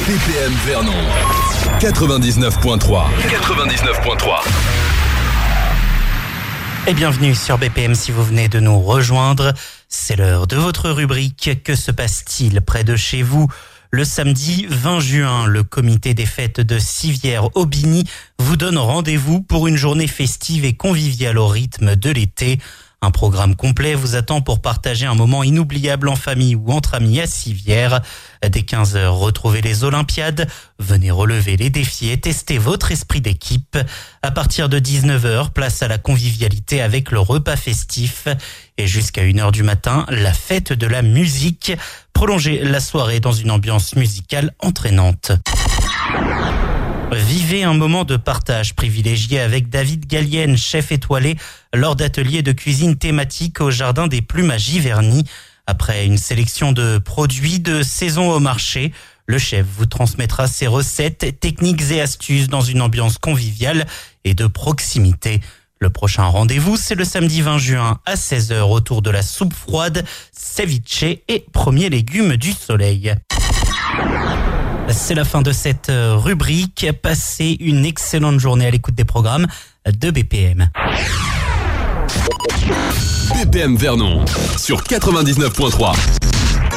BPM Vernon 99.3. Et bienvenue sur BPM si vous venez de nous rejoindre. C'est l'heure de votre rubrique. Que se passe-t-il près de chez vous ? Le samedi 20 juin, le comité des fêtes de Sivière-Aubigny vous donne rendez-vous pour une journée festive et conviviale au rythme de l'été. Un programme complet vous attend pour partager un moment inoubliable en famille ou entre amis à Sivière. Dès 15h, retrouvez les Olympiades. Venez relever les défis et tester votre esprit d'équipe. À partir de 19h, place à la convivialité avec le repas festif. Et jusqu'à 1h du matin, la fête de la musique. Prolongez la soirée dans une ambiance musicale entraînante. Vivez un moment de partage privilégié avec David Gallienne, chef étoilé, lors d'ateliers de cuisine thématiques au Jardin des Plumes à Giverny. Après une sélection de produits de saison au marché, le chef vous transmettra ses recettes, techniques et astuces dans une ambiance conviviale et de proximité. Le prochain rendez-vous, c'est le samedi 20 juin à 16h autour de la soupe froide, ceviche et premiers légumes du soleil. C'est la fin de cette rubrique. Passez une excellente journée à l'écoute des programmes de BPM. BPM Vernon sur 99.3.